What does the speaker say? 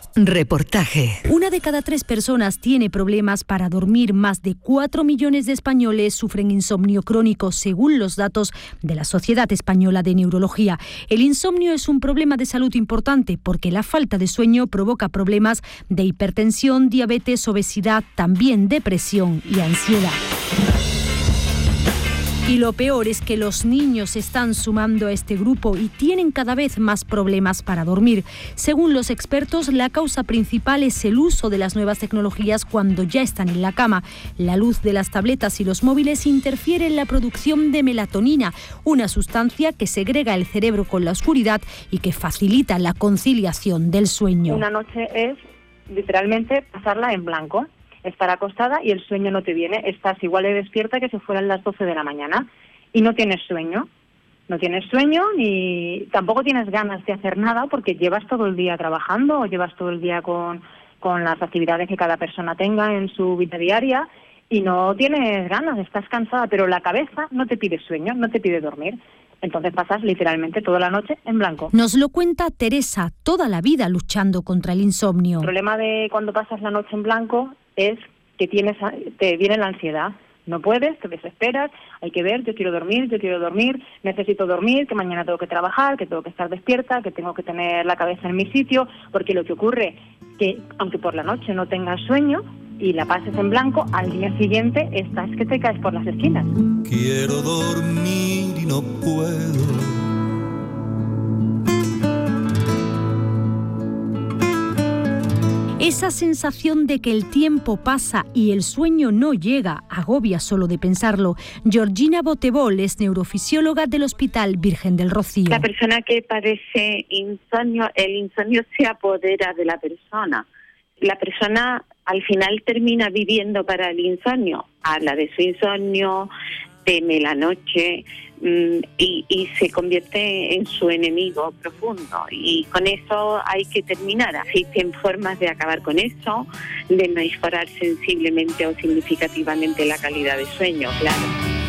Reportaje. 1 de cada 3 personas tiene problemas para dormir. Más de 4 millones de españoles sufren insomnio crónico, según los datos de la Sociedad Española de Neurología. El insomnio es un problema de salud importante porque la falta de sueño provoca problemas de hipertensión, diabetes, obesidad, también depresión y ansiedad. Y lo peor es que los niños se están sumando a este grupo y tienen cada vez más problemas para dormir. Según los expertos, la causa principal es el uso de las nuevas tecnologías cuando ya están en la cama. La luz de las tabletas y los móviles interfiere en la producción de melatonina, una sustancia que segrega el cerebro con la oscuridad y que facilita la conciliación del sueño. Una noche es literalmente pasarla en blanco. Estar acostada y el sueño no te viene. Estás igual de despierta que si fueran las 12 de la mañana y no tienes sueño. No tienes sueño ni tampoco tienes ganas de hacer nada porque llevas todo el día trabajando o llevas todo el día con las actividades que cada persona tenga en su vida diaria y no tienes ganas, estás cansada, pero la cabeza no te pide sueño, no te pide dormir. Entonces pasas literalmente toda la noche en blanco. Nos lo cuenta Teresa, toda la vida luchando contra el insomnio. El problema de cuando pasas la noche en blanco es que te viene la ansiedad. No puedes, te desesperas, hay que ver, yo quiero dormir, necesito dormir, que mañana tengo que trabajar, que tengo que estar despierta, que tengo que tener la cabeza en mi sitio, porque lo que ocurre que aunque por la noche no tengas sueño y la pases en blanco, al día siguiente estás que te caes por las esquinas. Quiero dormir y no puedo. Esa sensación de que el tiempo pasa y el sueño no llega agobia solo de pensarlo. Georgina Botebol es neurofisióloga del Hospital Virgen del Rocío. La persona que padece insomnio, el insomnio se apodera de la persona. La persona al final termina viviendo para el insomnio. Habla de su insomnio, teme la noche y se convierte en su enemigo profundo. Y con eso hay que terminar. Existen formas de acabar con eso, de mejorar sensiblemente o significativamente la calidad de sueño, claro.